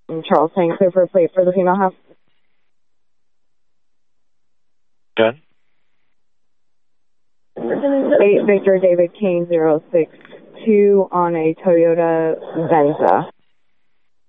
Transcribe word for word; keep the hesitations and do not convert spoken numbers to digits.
And Charles saying clear for a plate for the female half. Good. eight Victor David Kane zero six two on a Toyota Venza.